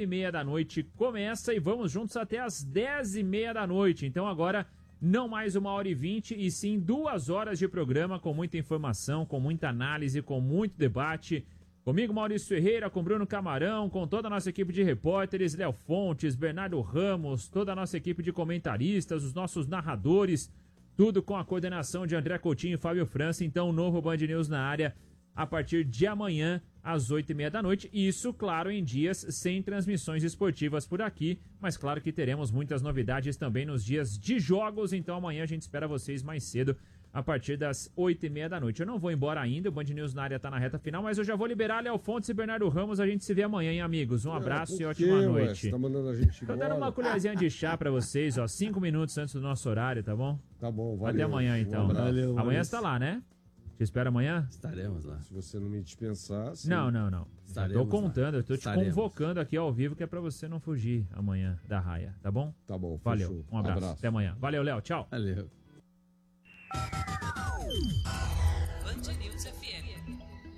8h30 da noite começa e vamos juntos até as 10h30 da noite. Então agora não mais 1h20 e sim 2 horas de programa com muita informação, com muita análise, com muito debate. Comigo, Maurício Ferreira, com Bruno Camarão, com toda a nossa equipe de repórteres, Léo Fontes, Bernardo Ramos, toda a nossa equipe de comentaristas, os nossos narradores, tudo com a coordenação de André Coutinho e Fábio França. Então, o novo Band News na área a partir de amanhã, às 8h30 da noite. Isso, claro, em dias sem transmissões esportivas por aqui, mas claro que teremos muitas novidades também nos dias de jogos. Então, amanhã a gente espera vocês mais cedo, a partir das 8h30 da noite. Eu não vou embora ainda, o Band News na área tá na reta final, mas eu já vou liberar Léo Fontes e Bernardo Ramos. A gente se vê amanhã, hein, amigos? Um abraço e ótima noite. Tá mandando a gente embora? Tô dando uma colherzinha de chá pra vocês, ó, 5 minutos antes do nosso horário, tá bom? Tá bom, valeu. Até amanhã, então. Valeu, amanhã você tá lá, né? Te espero amanhã? Estaremos lá. Se você não me dispensar... Sim. Não. Estaremos tô contando, lá. eu tô te convocando aqui ao vivo, que é pra você não fugir amanhã da raia, tá bom? Tá bom, valeu. Fechou. Um abraço. Até amanhã. Valeu, Léo. Tchau. Valeu. Band News FM.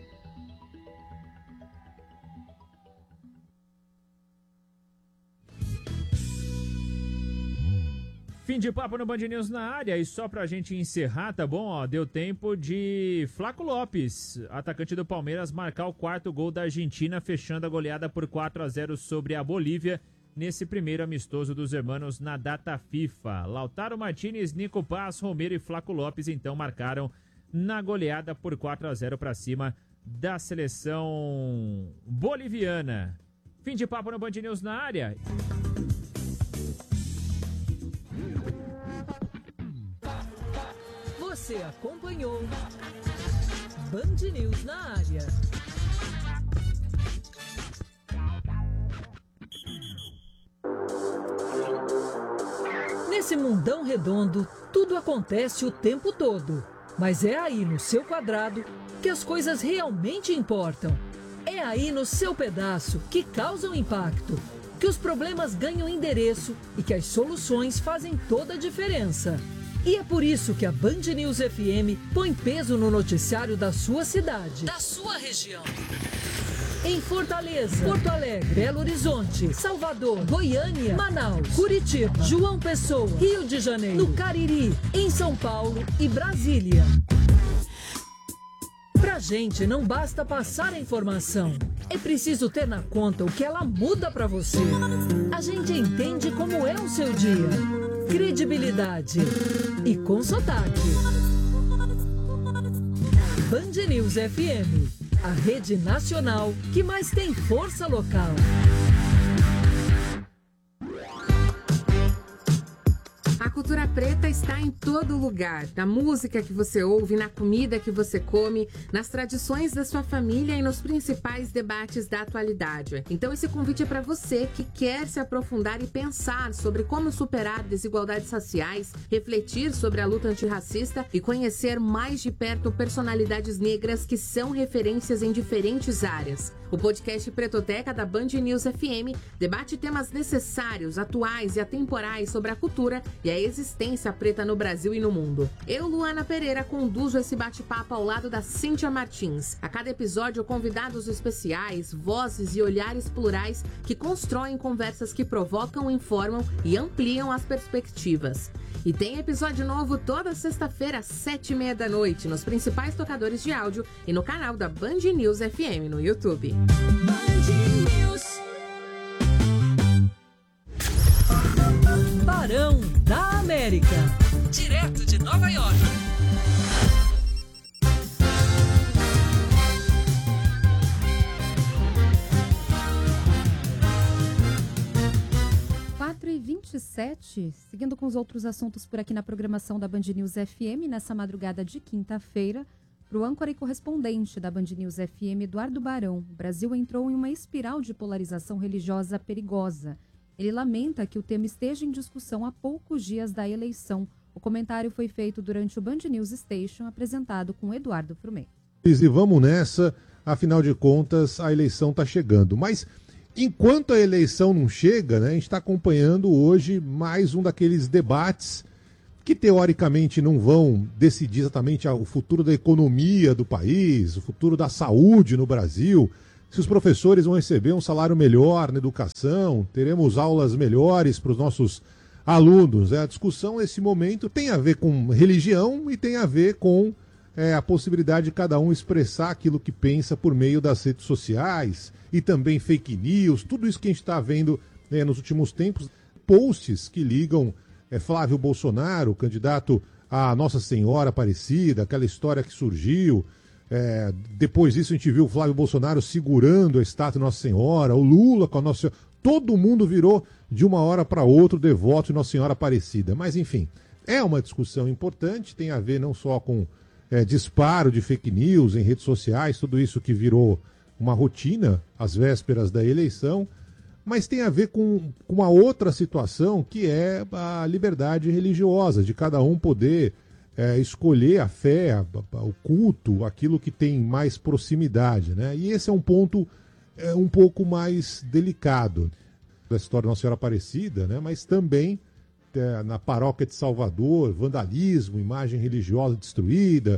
Fim de papo no Band News na área. E só pra gente encerrar, tá bom? Ó, deu tempo de Flaco Lopes, atacante do Palmeiras, marcar o 4º gol da Argentina, fechando a goleada por 4-0 sobre a Bolívia nesse primeiro amistoso dos hermanos na data FIFA. Lautaro Martínez, Nico Paz, Romero e Flaco Lopes então marcaram na goleada por 4-0 para cima da seleção boliviana. Fim de papo no Band News na área. Você acompanhou Band News na área. Nesse mundão redondo, tudo acontece o tempo todo. Mas é aí no seu quadrado que as coisas realmente importam. É aí no seu pedaço que causam impacto, que os problemas ganham endereço e que as soluções fazem toda a diferença. E é por isso que a Band News FM põe peso no noticiário da sua cidade, da sua região. Em Fortaleza, Porto Alegre, Belo Horizonte, Salvador, Goiânia, Manaus, Curitiba, João Pessoa, Rio de Janeiro, no Cariri, em São Paulo e Brasília. Pra gente não basta passar a informação, é preciso ter na conta o que ela muda pra você. A gente entende como é o seu dia, credibilidade e com sotaque. Band News FM, a rede nacional que mais tem força local. A cultura preta está em todo lugar, na música que você ouve, na comida que você come, nas tradições da sua família e nos principais debates da atualidade. Então esse convite é para você que quer se aprofundar e pensar sobre como superar desigualdades raciais, refletir sobre a luta antirracista e conhecer mais de perto personalidades negras que são referências em diferentes áreas. O podcast Pretoteca da Band News FM debate temas necessários, atuais e atemporais sobre a cultura e a existência preta no Brasil e no mundo. Eu, Luana Pereira, conduzo esse bate-papo ao lado da Cíntia Martins. A cada episódio, convidados especiais, vozes e olhares plurais que constroem conversas que provocam, informam e ampliam as perspectivas. E tem episódio novo toda sexta-feira às 7h30 da noite nos principais tocadores de áudio e no canal da Band News FM no YouTube. Barão da América, direto de Nova York. E 27, seguindo com os outros assuntos por aqui na programação da Band News FM, nessa madrugada de quinta-feira, para o âncora e correspondente da Band News FM, Eduardo Barão, o Brasil entrou em uma espiral de polarização religiosa perigosa. Ele lamenta que o tema esteja em discussão há poucos dias da eleição. O comentário foi feito durante o Band News Station, apresentado com Eduardo Frumê. E vamos nessa, afinal de contas, a eleição está chegando. Mas enquanto a eleição não chega, né, a gente está acompanhando hoje mais um daqueles debates que teoricamente não vão decidir exatamente o futuro da economia do país, o futuro da saúde no Brasil, se os professores vão receber um salário melhor na educação, teremos aulas melhores para os nossos alunos. A discussão nesse momento tem a ver com religião e tem a ver com a possibilidade de cada um expressar aquilo que pensa por meio das redes sociais e também fake news, tudo isso que a gente está vendo nos últimos tempos, posts que ligam Flávio Bolsonaro, candidato a Nossa Senhora Aparecida, aquela história que surgiu. Depois disso a gente viu o Flávio Bolsonaro segurando a estátua de Nossa Senhora, o Lula com a Nossa Senhora. Todo mundo virou de uma hora para outra devoto de Nossa Senhora Aparecida. Mas enfim, é uma discussão importante, tem a ver não só com disparo de fake news em redes sociais, tudo isso que virou uma rotina às vésperas da eleição, mas tem a ver com uma outra situação que é a liberdade religiosa, de cada um poder escolher a fé, o culto, aquilo que tem mais proximidade, né? E esse é um ponto um pouco mais delicado da história da Nossa Senhora Aparecida, né? Mas também na paróquia de Salvador, vandalismo, imagem religiosa destruída,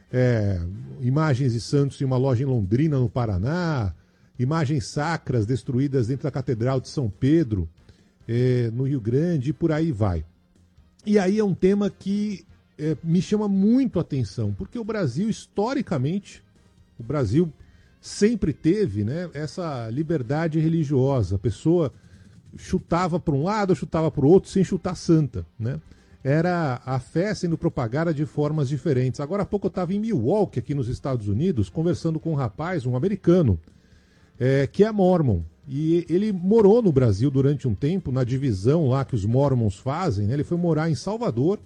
imagens de santos em uma loja em Londrina, no Paraná, imagens sacras destruídas dentro da Catedral de São Pedro, no Rio Grande, e por aí vai. E aí é um tema que me chama muito a atenção, porque o Brasil, historicamente, o Brasil sempre teve, né, essa liberdade religiosa. A pessoa chutava para um lado, chutava para o outro, sem chutar santa, né? Era a fé sendo propagada de formas diferentes. Agora há pouco eu estava em Milwaukee, aqui nos Estados Unidos, conversando com um rapaz, um americano, que é mormon. E ele morou no Brasil durante um tempo, na divisão lá que os mormons fazem, né? Ele foi morar em Salvador.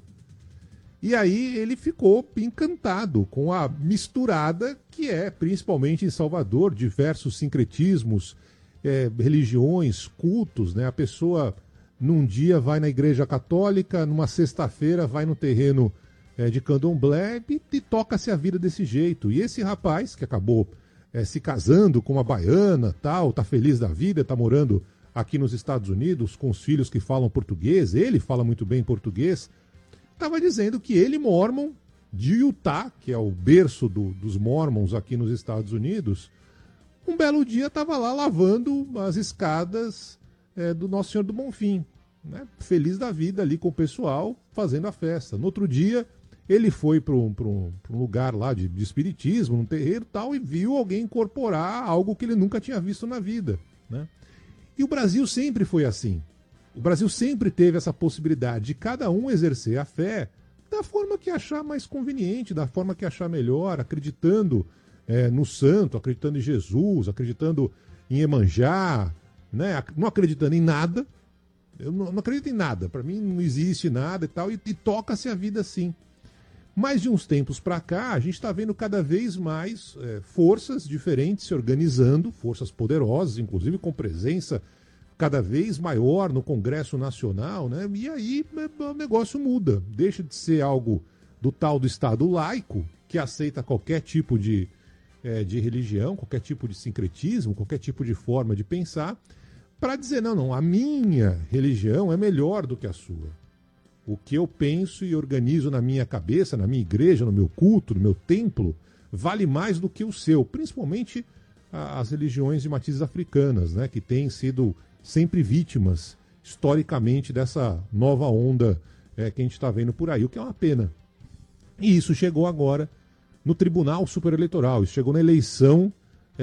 E aí ele ficou encantado com a misturada que é, principalmente em Salvador, diversos sincretismos, religiões, cultos, né? A pessoa num dia vai na igreja católica, numa sexta-feira vai no terreno de candomblé e toca-se a vida desse jeito. E esse rapaz, que acabou se casando com uma baiana, tal, tá feliz da vida, tá morando aqui nos Estados Unidos com os filhos que falam português, ele fala muito bem português, estava dizendo que ele, mormon, de Utah, que é o berço dos mormons aqui nos Estados Unidos, um belo dia estava lá lavando as escadas do Nosso Senhor do Bonfim, né? Feliz da vida ali com o pessoal, fazendo a festa. No outro dia, ele foi para um lugar lá de espiritismo, num terreiro e tal, e viu alguém incorporar algo que ele nunca tinha visto na vida, né? E o Brasil sempre foi assim. O Brasil sempre teve essa possibilidade de cada um exercer a fé da forma que achar mais conveniente, da forma que achar melhor, acreditando no santo, acreditando em Jesus, acreditando em Iemanjá, né? Não acreditando em nada. Eu não acredito em nada. Para mim não existe nada e tal, e toca-se a vida assim. Mas de uns tempos para cá, a gente está vendo cada vez mais forças diferentes se organizando, forças poderosas, inclusive com presença cada vez maior no Congresso Nacional, né? E aí o negócio muda. Deixa de ser algo do tal do Estado laico, que aceita qualquer tipo de religião, qualquer tipo de sincretismo, qualquer tipo de forma de pensar, para dizer, não, a minha religião é melhor do que a sua. O que eu penso e organizo na minha cabeça, na minha igreja, no meu culto, no meu templo, vale mais do que o seu, principalmente as religiões de matizes africanas, né, que têm sido sempre vítimas, historicamente, dessa nova onda que a gente está vendo por aí, o que é uma pena. E isso chegou agora no Tribunal Supereleitoral, isso chegou na eleição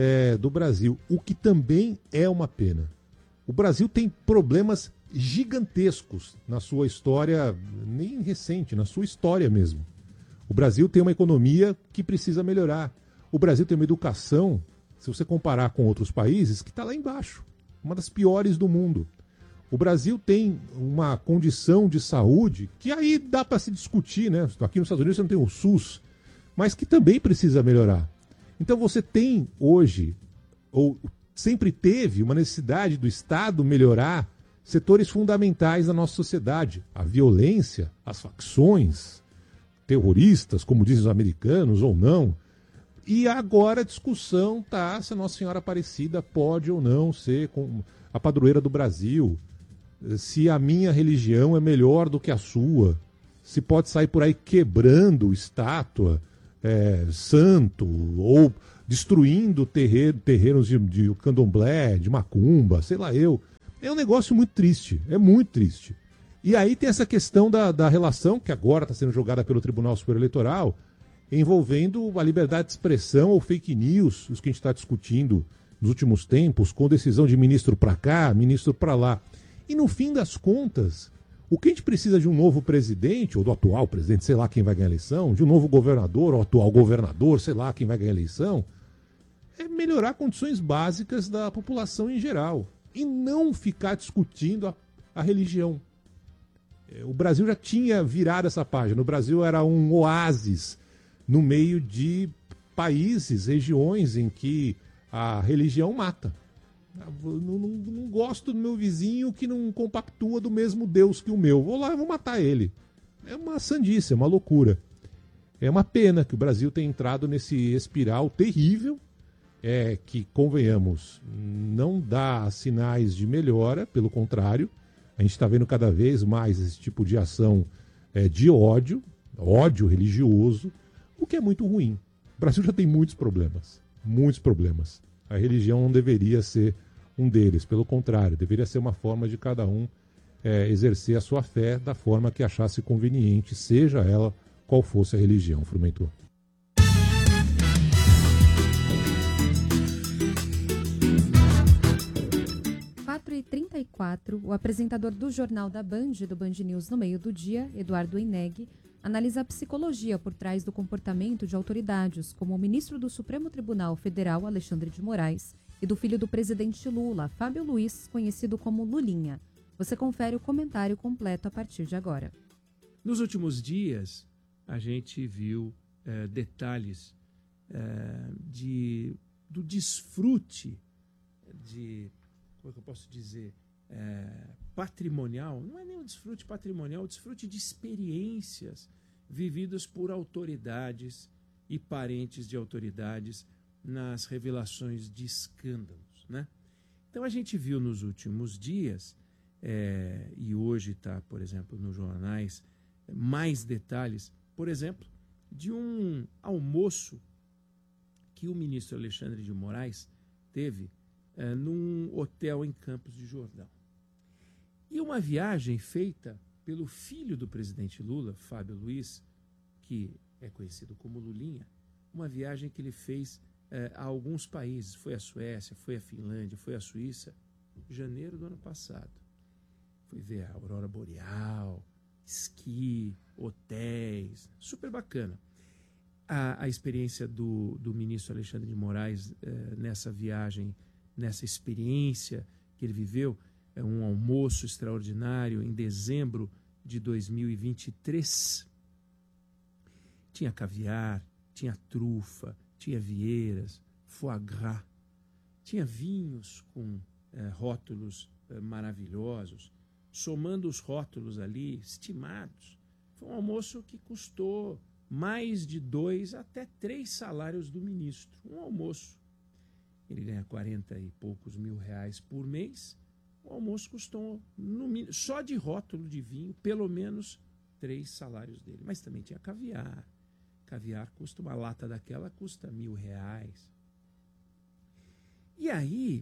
do Brasil, o que também é uma pena. O Brasil tem problemas gigantescos na sua história, nem recente, na sua história mesmo. O Brasil tem uma economia que precisa melhorar. O Brasil tem uma educação, se você comparar com outros países, que está lá embaixo. Uma das piores do mundo. O Brasil tem uma condição de saúde que aí dá para se discutir, né? Aqui nos Estados Unidos você não tem o SUS, mas que também precisa melhorar. Então você tem hoje, ou sempre teve, uma necessidade do Estado melhorar setores fundamentais da nossa sociedade. A violência, as facções, terroristas, como dizem os americanos, ou não. E agora a discussão está se a Nossa Senhora Aparecida pode ou não ser a padroeira do Brasil, se a minha religião é melhor do que a sua, se pode sair por aí quebrando estátua, santo, ou destruindo terrenos de candomblé, de macumba, sei lá eu. É um negócio muito triste, é muito triste. E aí tem essa questão da relação, que agora está sendo jogada pelo Tribunal Superior Eleitoral, envolvendo a liberdade de expressão ou fake news, os que a gente está discutindo nos últimos tempos, com decisão de ministro para cá, ministro para lá. E no fim das contas, o que a gente precisa de um novo presidente, ou do atual presidente, sei lá quem vai ganhar a eleição, de um novo governador, ou atual governador, sei lá quem vai ganhar a eleição, é melhorar condições básicas da população em geral. E não ficar discutindo a religião. O Brasil já tinha virado essa página. O Brasil era um oásis no meio de países, regiões em que a religião mata. Não gosto do meu vizinho que não compactua do mesmo Deus que o meu. Vou lá e vou matar ele. É uma sandice, é uma loucura. É uma pena que o Brasil tenha entrado nesse espiral terrível, que, convenhamos, não dá sinais de melhora, pelo contrário. A gente está vendo cada vez mais esse tipo de ação de ódio religioso, o que é muito ruim. O Brasil já tem muitos problemas. A religião não deveria ser um deles, pelo contrário, deveria ser uma forma de cada um exercer a sua fé da forma que achasse conveniente, seja ela qual fosse a religião. Frumentor. E 34, o apresentador do Jornal da Band, do Band News no meio do dia, Eduardo Ineg, analisa a psicologia por trás do comportamento de autoridades, como o ministro do Supremo Tribunal Federal, Alexandre de Moraes, e do filho do presidente Lula, Fábio Luiz, conhecido como Lulinha. Você confere o comentário completo a partir de agora. Nos últimos dias, a gente viu detalhes do desfrute como é que eu posso dizer, patrimonial, não é nem um desfrute patrimonial, é um desfrute de experiências vividas por autoridades e parentes de autoridades nas revelações de escândalos, né? Então a gente viu nos últimos dias, e hoje está, por exemplo, nos jornais, mais detalhes, por exemplo, de um almoço que o ministro Alexandre de Moraes teve num hotel em Campos de Jordão. E uma viagem feita pelo filho do presidente Lula, Fábio Luiz, que é conhecido como Lulinha, uma viagem que ele fez a alguns países. Foi à Suécia, foi à Finlândia, foi à Suíça, em janeiro do ano passado. Foi ver a aurora boreal, esqui, hotéis, super bacana. A experiência do ministro Alexandre de Moraes nessa viagem, nessa experiência que ele viveu, um almoço extraordinário em dezembro de 2023. Tinha caviar, tinha trufa, tinha vieiras, foie gras, tinha vinhos com rótulos maravilhosos, somando os rótulos ali, estimados. Foi um almoço que custou mais de 2 até 3 salários do ministro. Um almoço. Ele ganha 40 e poucos mil reais por mês. O almoço custou, só de rótulo de vinho, pelo menos 3 salários dele. Mas também tinha caviar. Caviar custa, uma lata daquela custa R$1.000. E aí,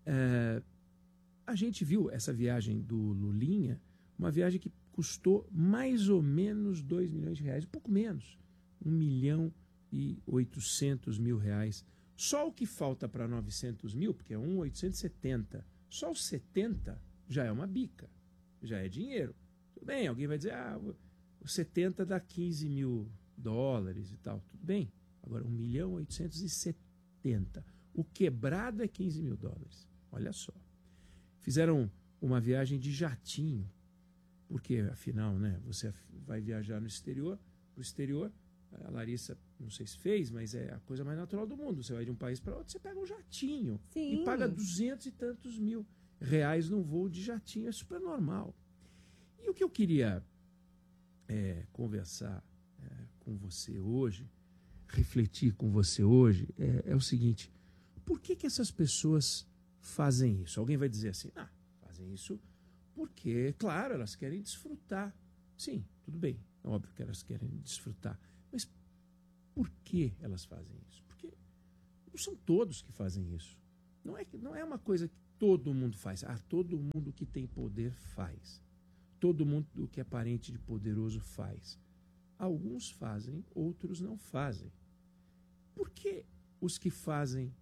a gente viu essa viagem do Lulinha, uma viagem que custou mais ou menos R$2 milhões, um pouco menos, R$1.800.000. Só o que falta para 900 mil, porque é 1.870, só os 70 já é uma bica, já é dinheiro. Tudo bem, alguém vai dizer, os 70 dá $15 mil e tal. Tudo bem, agora 1.870. O quebrado é $15 mil. Olha só. Fizeram uma viagem de jatinho, porque afinal, né, você vai viajar no exterior, para o exterior. A Larissa, não sei se fez, mas é a coisa mais natural do mundo. Você vai de um país para outro, você pega um jatinho. Sim. E paga 200 e tantos mil reais num voo de jatinho. É super normal. E o que eu queria conversar com você hoje, refletir com você hoje, é o seguinte: por que essas pessoas fazem isso? Alguém vai dizer assim, fazem isso porque, claro, elas querem desfrutar. Sim, tudo bem, é óbvio que elas querem desfrutar. Mas por que elas fazem isso? Porque Não são todos que fazem isso. Não é uma coisa que todo mundo faz. Todo mundo que tem poder faz. Todo mundo que é parente de poderoso faz. Alguns fazem, outros não fazem. Por que os que fazem,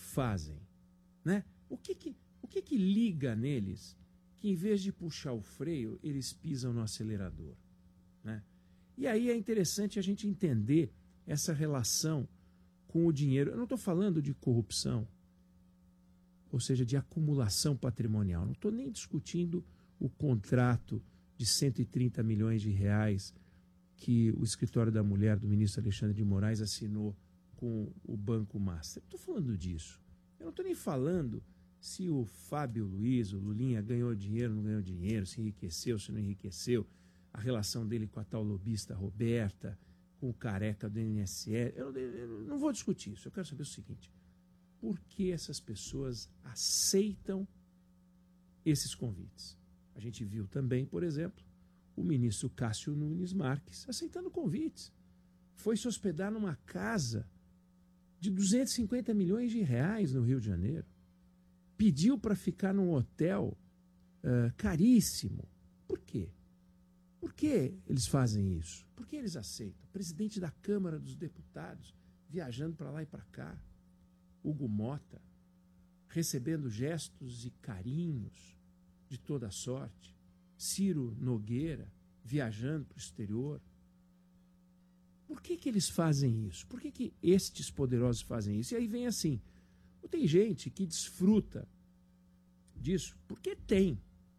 né? O que liga neles que, em vez de puxar o freio, eles pisam no acelerador, né? E aí é interessante a gente entender essa relação com o dinheiro. Eu não estou falando de corrupção, ou seja, de acumulação patrimonial. Não estou nem discutindo o contrato de 130 milhões de reais que o escritório da mulher do ministro Alexandre de Moraes assinou com o Banco Master. Não estou falando disso. Eu não estou nem falando se o Fábio Luiz, o Lulinha, ganhou dinheiro, não ganhou dinheiro, se enriqueceu, se não enriqueceu, a relação dele com a tal lobista Roberta, com o careca do INSS. Eu não vou discutir isso. Eu quero saber o seguinte: por que essas pessoas aceitam esses convites? A gente viu também, por exemplo, o ministro Cássio Nunes Marques aceitando convites. Foi se hospedar numa casa de 250 milhões de reais no Rio de Janeiro. Pediu para ficar num hotel caríssimo. Por quê? Por que eles fazem isso? Por que eles aceitam? O presidente da Câmara dos Deputados viajando para lá e para cá. Hugo Mota recebendo gestos e carinhos de toda sorte. Ciro Nogueira viajando para o exterior. Por que eles fazem isso? Por que estes poderosos fazem isso? E aí vem assim, tem gente que desfruta disso porque tem.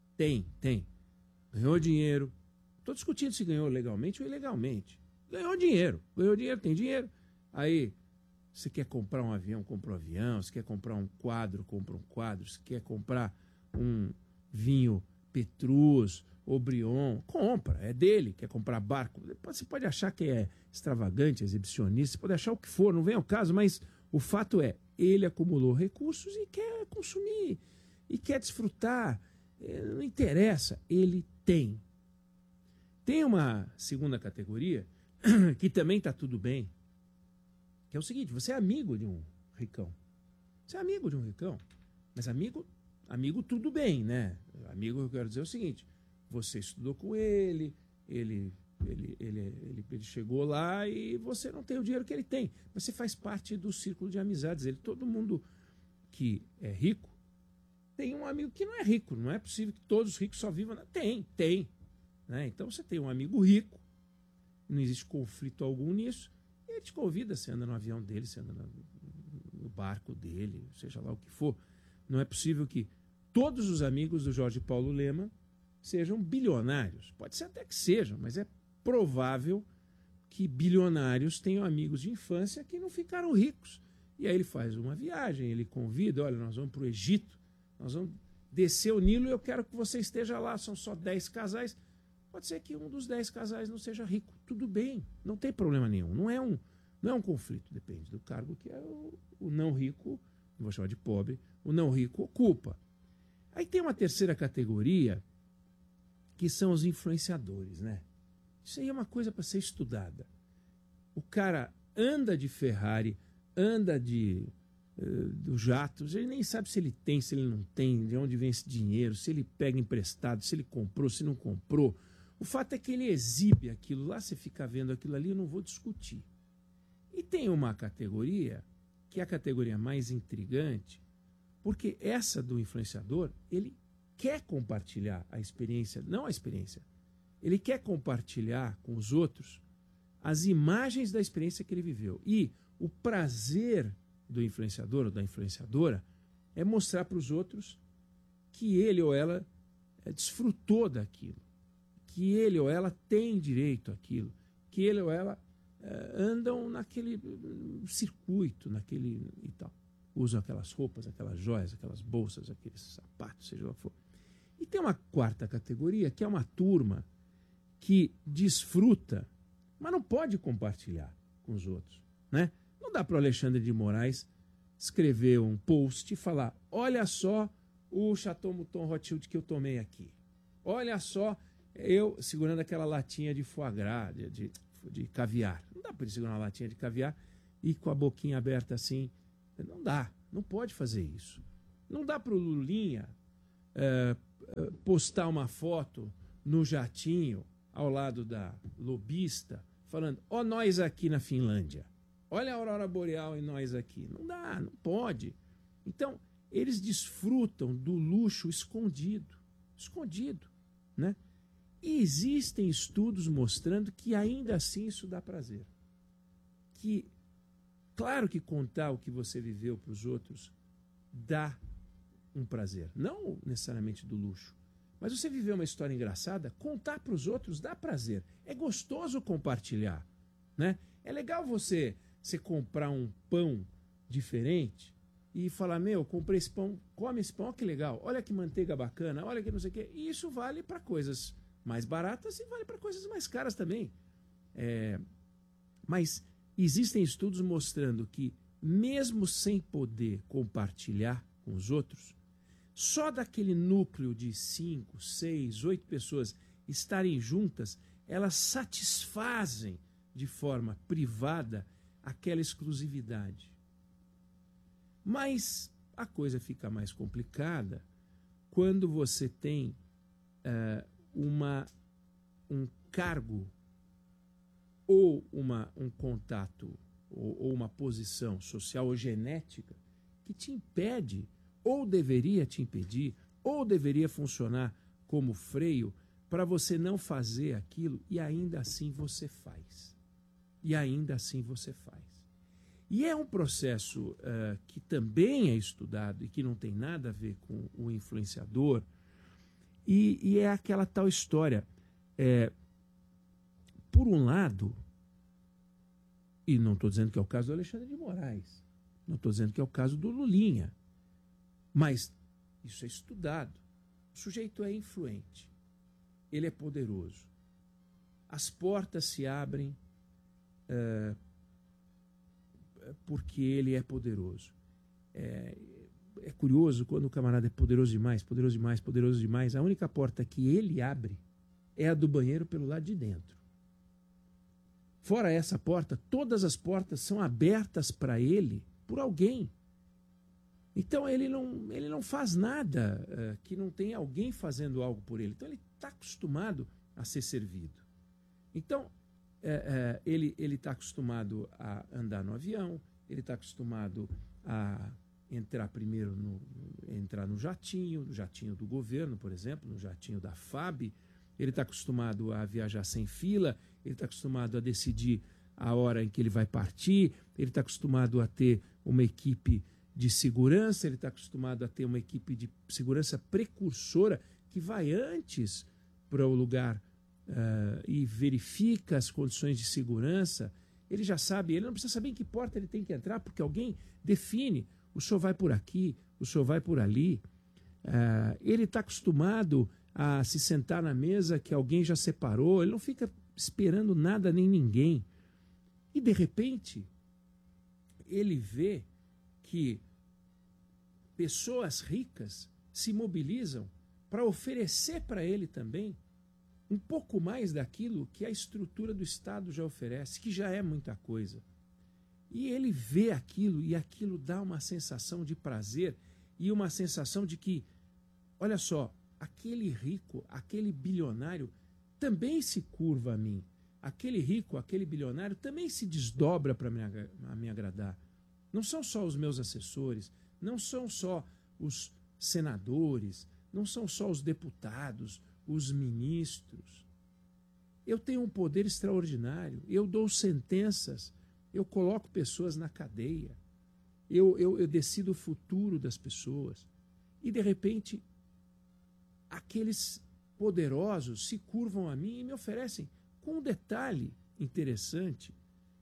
Ganhou dinheiro. Estou discutindo se ganhou legalmente ou ilegalmente. Ganhou dinheiro, tem dinheiro. Aí, você quer comprar um avião, compra um avião. Se quer comprar um quadro, compra um quadro. Se quer comprar um vinho Petrus, Obrion, compra, é dele. Quer comprar barco, você pode achar que é extravagante, exibicionista, você pode achar o que for, não vem ao caso, mas o fato é, ele acumulou recursos e quer consumir, e quer desfrutar, não interessa, ele tem. Tem uma segunda categoria, que também está tudo bem, que é o seguinte: você é amigo de um ricão. Você é amigo de um ricão, mas amigo tudo bem, né? Amigo, eu quero dizer o seguinte: você estudou com ele chegou lá e você não tem o dinheiro que ele tem. Você faz parte do círculo de amizades. Todo mundo que é rico tem um amigo que não é rico. Não é possível que todos os ricos só vivam... Tem. Né? Então você tem um amigo rico, não existe conflito algum nisso, e ele te convida, você anda no avião dele, você anda no barco dele, seja lá o que for. Não é possível que todos os amigos do Jorge Paulo Lemann sejam bilionários. Pode ser até que sejam, mas é provável que bilionários tenham amigos de infância que não ficaram ricos. E aí ele faz uma viagem, ele convida: olha, nós vamos para o Egito, nós vamos descer o Nilo e eu quero que você esteja lá. São só 10 casais. Pode ser que um dos 10 casais não seja rico. Tudo bem, não tem problema nenhum. Não é um conflito, depende do cargo que o não rico, não vou chamar de pobre, o não rico ocupa. Aí tem uma terceira categoria, que são os influenciadores, né? Isso aí é uma coisa para ser estudada. O cara anda de Ferrari, anda do jato, ele nem sabe se ele tem, se ele não tem, de onde vem esse dinheiro, se ele pega emprestado, se ele comprou, se não comprou. O fato é que ele exibe aquilo lá, você fica vendo aquilo ali, eu não vou discutir. E tem uma categoria, que é a categoria mais intrigante, porque essa do influenciador, ele quer compartilhar a experiência, não a experiência, ele quer compartilhar com os outros as imagens da experiência que ele viveu. E o prazer do influenciador ou da influenciadora é mostrar para os outros que ele ou ela desfrutou daquilo, que ele ou ela tem direito àquilo, que ele ou ela andam naquele circuito, naquele e tal. Usam aquelas roupas, aquelas joias, aquelas bolsas, aqueles sapatos, seja lá o que for. E tem uma quarta categoria, que é uma turma que desfruta, mas não pode compartilhar com os outros, né? Não dá para o Alexandre de Moraes escrever um post e falar: olha só o Chateau Mouton Rothschild que eu tomei aqui. Olha só eu segurando aquela latinha de foie gras, de caviar. Não dá para ele segurar uma latinha de caviar e com a boquinha aberta assim Não dá, não pode fazer isso. Não dá para o Lulinha postar uma foto no jatinho ao lado da lobista, falando: ó, nós aqui na Finlândia, olha a aurora boreal e nós aqui. Não dá, não pode. Então, eles desfrutam do luxo escondido, né? E existem estudos mostrando que ainda assim isso dá prazer. Que, claro que contar o que você viveu para os outros dá um prazer. Não necessariamente do luxo. Mas você viver uma história engraçada, contar para os outros dá prazer. É gostoso compartilhar, né? É legal você comprar um pão diferente e falar: meu, comprei esse pão, come esse pão, ó, que legal. Olha que manteiga bacana, olha que não sei o quê. E isso vale para coisas mais baratas e vale para coisas mais caras também. Mas existem estudos mostrando que, mesmo sem poder compartilhar com os outros, só daquele núcleo de 5, 6, 8 pessoas estarem juntas, elas satisfazem de forma privada aquela exclusividade. Mas a coisa fica mais complicada quando você tem um cargo ou um contato ou uma posição social ou genética que te impede, ou deveria te impedir, ou deveria funcionar como freio para você não fazer aquilo, e ainda assim você faz. E ainda assim você faz. E é um processo que também é estudado e que não tem nada a ver com o influenciador, e é aquela tal história. Por um lado, e não estou dizendo que é o caso do Alexandre de Moraes, não estou dizendo que é o caso do Lulinha, mas isso é estudado. O sujeito é influente, ele é poderoso. As portas se abrem porque ele é poderoso. É curioso quando o camarada é poderoso demais, poderoso demais, poderoso demais. A única porta que ele abre é a do banheiro pelo lado de dentro. Fora essa porta, todas as portas são abertas para ele por alguém. Então ele não faz nada que não tenha alguém fazendo algo por ele. Então ele está acostumado a ser servido. Então ele está acostumado a andar no avião, ele está acostumado a entrar primeiro entrar no jatinho do governo, por exemplo, no jatinho da FAB. Ele está acostumado a viajar sem fila, ele está acostumado a decidir a hora em que ele vai partir, ele está acostumado a ter uma equipe de segurança, ele está acostumado a ter uma equipe de segurança precursora que vai antes para o lugar e verifica as condições de segurança. Ele já sabe, ele não precisa saber em que porta ele tem que entrar, porque alguém define: o senhor vai por aqui, o senhor vai por ali. Ele está acostumado a se sentar na mesa que alguém já separou, ele não fica esperando nada nem ninguém. E de repente, ele vê que pessoas ricas se mobilizam para oferecer para ele também um pouco mais daquilo que a estrutura do Estado já oferece, que já é muita coisa. E ele vê aquilo, e aquilo dá uma sensação de prazer e uma sensação de que, olha só, aquele rico, aquele bilionário também se curva a mim. Aquele rico, aquele bilionário também se desdobra para me agradar. Não são só os meus assessores, não são só os senadores, não são só os deputados, os ministros. Eu tenho um poder extraordinário, eu dou sentenças, eu coloco pessoas na cadeia, eu decido o futuro das pessoas. E, de repente, aqueles poderosos se curvam a mim e me oferecem, com um detalhe interessante,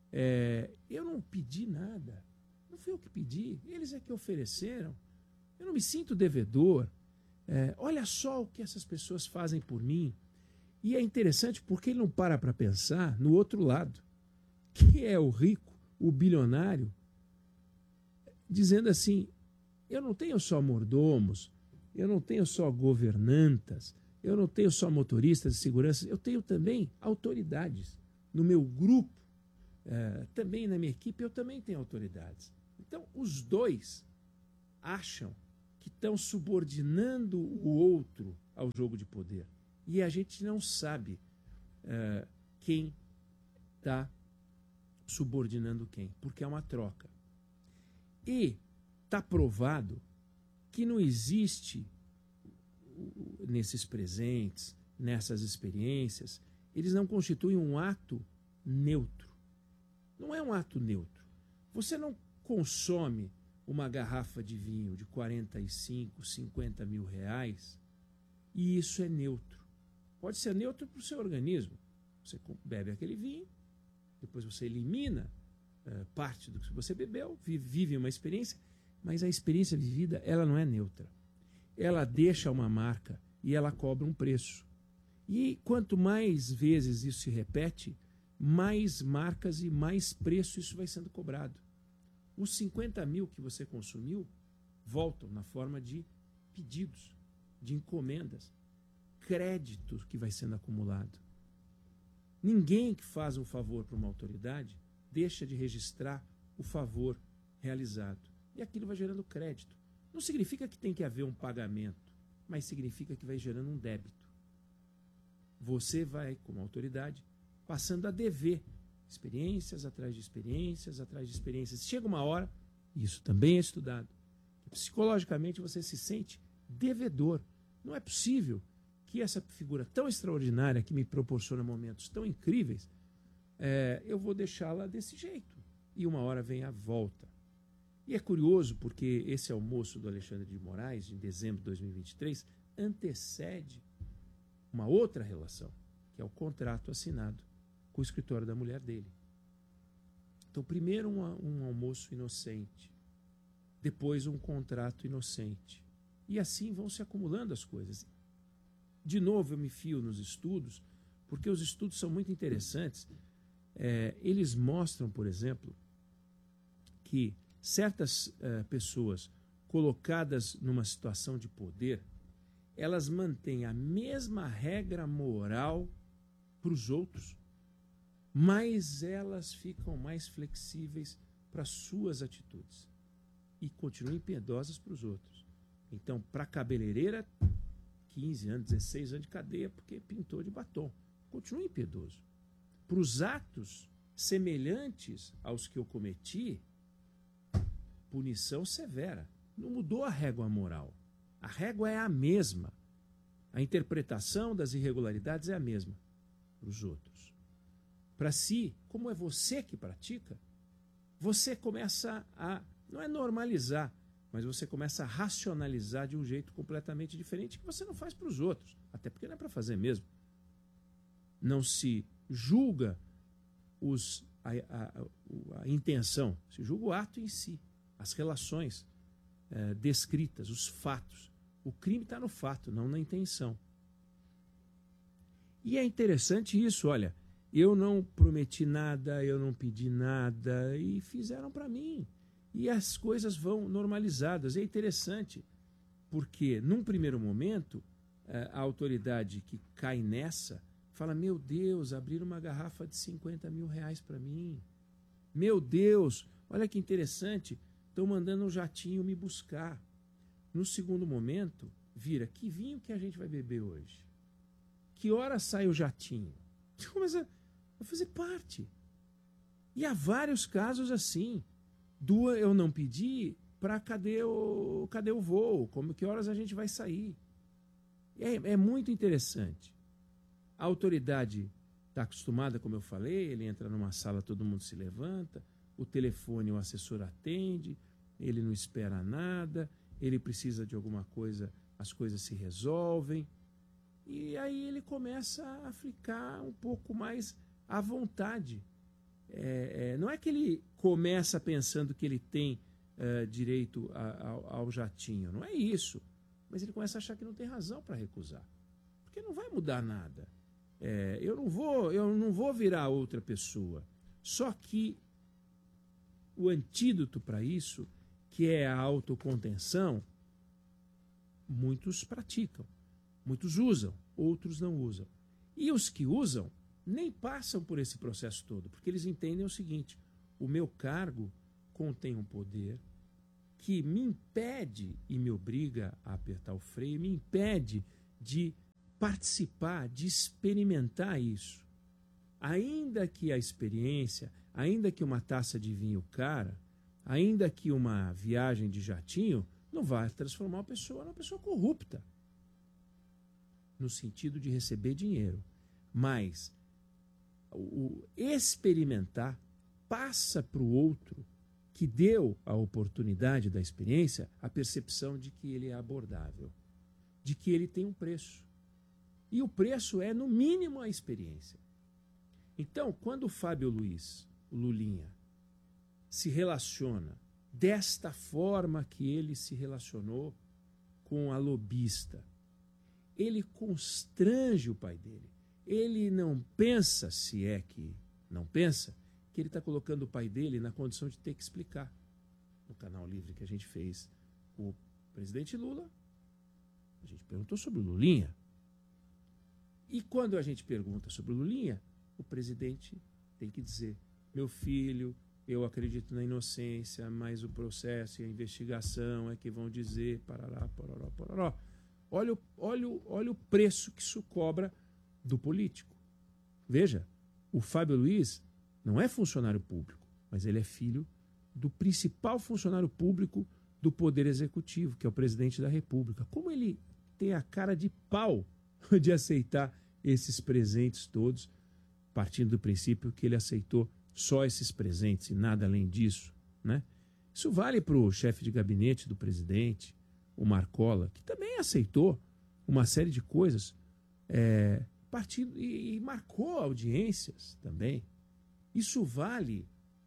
eu não pedi nada, não fui eu que pedi, eles é que ofereceram, eu não me sinto devedor, olha só o que essas pessoas fazem por mim. E é interessante porque ele não para pensar no outro lado, que é o rico, o bilionário, dizendo assim: eu não tenho só mordomos, eu não tenho só governantas, eu não tenho só motoristas de segurança, eu tenho também autoridades. No meu grupo, também na minha equipe, eu também tenho autoridades. Então, os dois acham que estão subordinando o outro ao jogo de poder. E a gente não sabe quem está subordinando quem, porque é uma troca. E está provado que não existe, nesses presentes, nessas experiências, eles não constituem um ato neutro. Não é um ato neutro. Você não consome uma garrafa de vinho de 45, 50 mil reais e isso é neutro. Pode ser neutro para o seu organismo. Você bebe aquele vinho, depois você elimina parte do que você bebeu, vive uma experiência, mas a experiência vivida, ela não é neutra. Ela deixa uma marca e ela cobra um preço. E quanto mais vezes isso se repete, mais marcas e mais preço isso vai sendo cobrado. Os 50 mil que você consumiu voltam na forma de pedidos, de encomendas, crédito que vai sendo acumulado. Ninguém que faz um favor para uma autoridade deixa de registrar o favor realizado. E aquilo vai gerando crédito. Não significa que tem que haver um pagamento, mas significa que vai gerando um débito. Você vai, como autoridade, passando a dever experiências atrás de experiências, atrás de experiências. Chega uma hora, isso também é estudado, que psicologicamente você se sente devedor. Não é possível que essa figura tão extraordinária, que me proporciona momentos tão incríveis, eu vou deixá-la desse jeito. E uma hora vem a volta. E é curioso porque esse almoço do Alexandre de Moraes, em dezembro de 2023, antecede uma outra relação, que é o contrato assinado com o escritório da mulher dele. Então, primeiro um almoço inocente, depois um contrato inocente. E assim vão se acumulando as coisas. De novo, eu me fio nos estudos, porque os estudos são muito interessantes. Eles mostram, por exemplo, que certas pessoas colocadas numa situação de poder, elas mantêm a mesma regra moral para os outros, mas elas ficam mais flexíveis para suas atitudes e continuam impiedosas para os outros. Então, para a cabeleireira, 15 anos, 16 anos de cadeia porque pintou de batom. Continua impiedoso. Para os atos semelhantes aos que eu cometi, punição severa. Não mudou a régua moral. A régua é a mesma. A interpretação das irregularidades é a mesma para os outros. Para si, como é você que pratica, você começa a, não é normalizar, mas você começa a racionalizar de um jeito completamente diferente que você não faz para os outros. Até porque não é para fazer mesmo. Não se julga a intenção, se julga o ato em si, as relações descritas, os fatos. O crime está no fato, não na intenção. E é interessante isso, olha, eu não prometi nada, eu não pedi nada e fizeram para mim. E as coisas vão normalizadas. É interessante, porque num primeiro momento, a autoridade que cai nessa fala, meu Deus, abriram uma garrafa de 50 mil reais para mim. Meu Deus, olha que interessante, estão mandando um jatinho me buscar. No segundo momento, vira, que vinho que a gente vai beber hoje? Que hora sai o jatinho? Você começa a fazer parte. E há vários casos assim. Eu não pedi para cadê o voo? Que horas a gente vai sair? É muito interessante. A autoridade está acostumada, como eu falei, ele entra numa sala, todo mundo se levanta, o telefone, o assessor atende, ele não espera nada, ele precisa de alguma coisa, as coisas se resolvem. E aí ele começa a ficar um pouco mais à vontade. Não é que ele começa pensando que ele tem direito ao jatinho, não é isso. Mas ele começa a achar que não tem razão para recusar. Porque não vai mudar nada. Eu não vou virar outra pessoa. Só que o antídoto para isso, que é a autocontenção, muitos praticam, muitos usam, outros não usam. E os que usam nem passam por esse processo todo, porque eles entendem o seguinte, o meu cargo contém um poder que me impede e me obriga a apertar o freio, me impede de participar, de experimentar isso. Ainda que a experiência, ainda que uma taça de vinho cara, ainda que uma viagem de jatinho, não vai transformar uma pessoa numa pessoa corrupta, no sentido de receber dinheiro. Mas o experimentar passa para o outro que deu a oportunidade da experiência a percepção de que ele é abordável, de que ele tem um preço. E o preço é, no mínimo, a experiência. Então, quando o Fábio Luiz, o Lulinha, se relaciona desta forma que ele se relacionou com a lobista, ele constrange o pai dele. Ele não pensa, se é que não pensa, que ele está colocando o pai dele na condição de ter que explicar. No canal livre que a gente fez com o presidente Lula, a gente perguntou sobre o Lulinha. E quando a gente pergunta sobre o Lulinha, o presidente tem que dizer: meu filho, eu acredito na inocência, mas o processo e a investigação é que vão dizer parará, pororó, pororó. Olha o preço que isso cobra do político. Veja, o Fábio Luiz não é funcionário público, mas ele é filho do principal funcionário público do Poder Executivo, que é o presidente da República. Como ele tem a cara de pau de aceitar esses presentes todos, partindo do princípio que ele aceitou só esses presentes e nada além disso, né? Isso vale para o chefe de gabinete do presidente, o Marcola, que também aceitou uma série de coisas partindo e marcou audiências também. Isso vale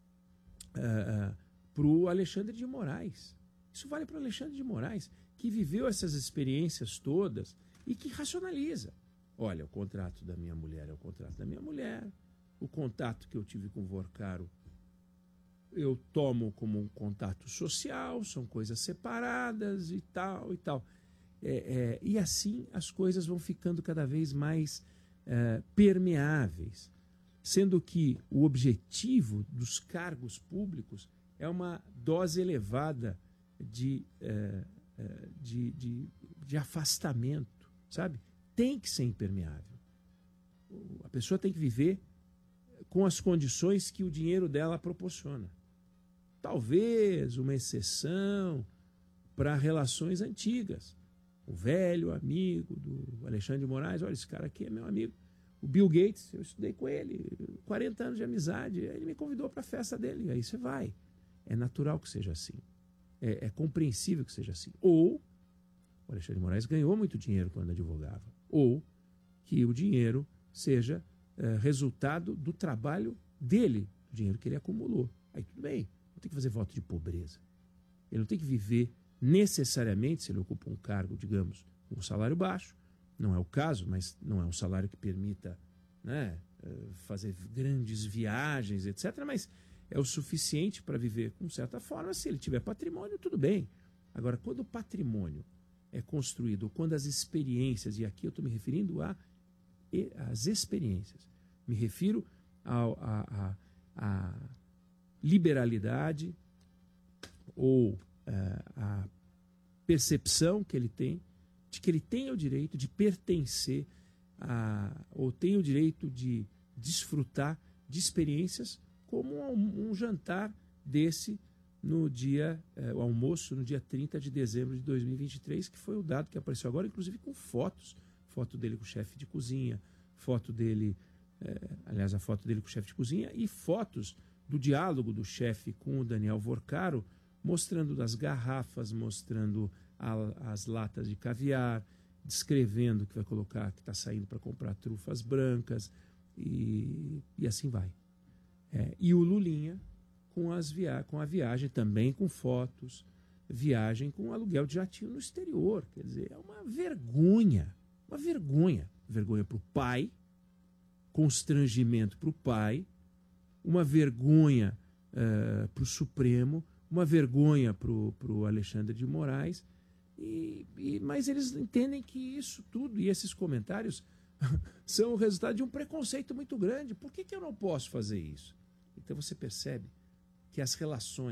para o Alexandre de Moraes. Isso vale para o Alexandre de Moraes, que viveu essas experiências todas e que racionaliza. Olha, o contrato da minha mulher é o contrato da minha mulher. O contato que eu tive com o Vorcaro eu tomo como um contato social, são coisas separadas e tal e tal. E assim as coisas vão ficando cada vez mais permeáveis, sendo que o objetivo dos cargos públicos é uma dose elevada de afastamento, sabe? Tem que ser impermeável. A pessoa tem que viver com as condições que o dinheiro dela proporciona. Talvez uma exceção para relações antigas. O velho amigo do Alexandre de Moraes, olha, esse cara aqui é meu amigo. O Bill Gates, eu estudei com ele, 40 anos de amizade, ele me convidou para a festa dele, aí você vai. É natural que seja assim. É compreensível que seja assim. Ou o Alexandre de Moraes ganhou muito dinheiro quando advogava. Ou que o dinheiro seja resultado do trabalho dele, do dinheiro que ele acumulou. Aí tudo bem, não tem que fazer voto de pobreza. Ele não tem que viver necessariamente, se ele ocupa um cargo, digamos, com um salário baixo, não é o caso, mas não é um salário que permita, né, fazer grandes viagens, etc., mas é o suficiente para viver com certa forma. Se ele tiver patrimônio, tudo bem. Agora, quando o patrimônio é construído, ou quando as experiências, e aqui eu estou me referindo às experiências, me refiro à liberalidade ou à percepção que ele tem de que ele tem o direito de pertencer ou tem o direito de desfrutar de experiências como um jantar desse no dia, o almoço no dia 30 de dezembro de 2023, que foi o dado que apareceu agora, inclusive com fotos. Foto dele com o chefe de cozinha, foto dele, aliás, a foto dele com o chefe de cozinha e fotos do diálogo do chefe com o Daniel Vorcaro, mostrando as garrafas, mostrando as latas de caviar, descrevendo que vai colocar, que está saindo para comprar trufas brancas e assim vai. E o Lulinha com a viagem também com fotos, viagem com aluguel de jatinho no exterior. Quer dizer, é uma vergonha. Uma vergonha. Vergonha para o pai, constrangimento para o pai, uma vergonha para o Supremo, uma vergonha para o Alexandre de Moraes, mas eles entendem que isso tudo e esses comentários são o resultado de um preconceito muito grande. Por que eu não posso fazer isso? Então você percebe que as relações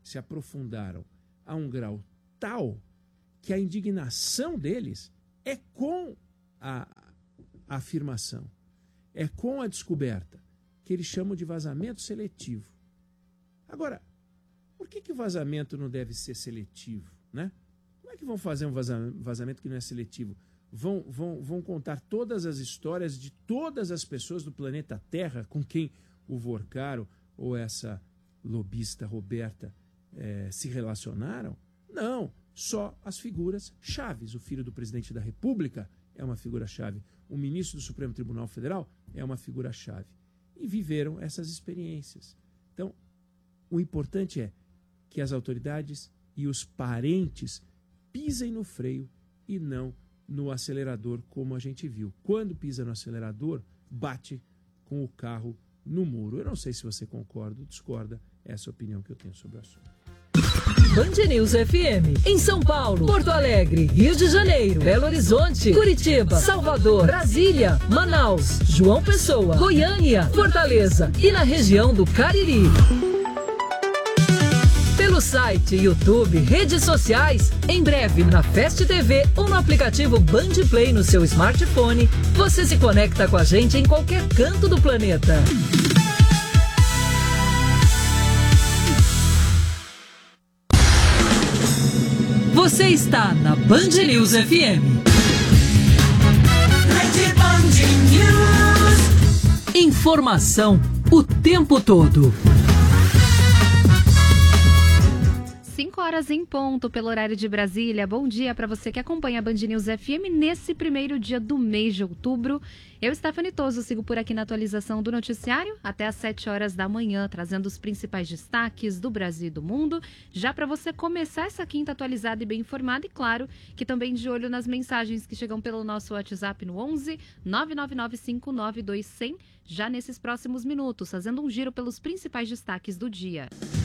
se aprofundaram a um grau tal que a indignação deles é com a afirmação, é com a descoberta, que eles chamam de vazamento seletivo. Agora, por que o vazamento não deve ser seletivo, né? Como é que vão fazer um vazamento que não é seletivo? Vão contar todas as histórias de todas as pessoas do planeta Terra com quem o Vorcaro ou essa lobista Roberta se relacionaram? Não, só as figuras chaves. O filho do presidente da República é uma figura-chave. O ministro do Supremo Tribunal Federal é uma figura-chave. E viveram essas experiências. Então, o importante é que as autoridades e os parentes pisem no freio e não no acelerador, como a gente viu. Quando pisa no acelerador, bate com o carro no muro. Eu não sei se você concorda ou discorda, essa é a opinião que eu tenho sobre o assunto. Band News FM, em São Paulo, Porto Alegre, Rio de Janeiro, Belo Horizonte, Curitiba, Salvador, Brasília, Manaus, João Pessoa, Goiânia, Fortaleza e na região do Cariri. Pelo site, YouTube, redes sociais, em breve na Fast TV ou no aplicativo Band Play no seu smartphone, você se conecta com a gente em qualquer canto do planeta. Você está na Band News FM. Rede Band News. Informação o tempo todo. 5 horas em ponto pelo horário de Brasília. Bom dia para você que acompanha a Band News FM nesse primeiro dia do mês de outubro. Eu, Stephanie Toso, sigo por aqui na atualização do noticiário até às 7 horas da manhã, trazendo os principais destaques do Brasil e do mundo, já para você começar essa quinta atualizada e bem informada, e claro, que também de olho nas mensagens que chegam pelo nosso WhatsApp no 11 999592100, já nesses próximos minutos, fazendo um giro pelos principais destaques do dia.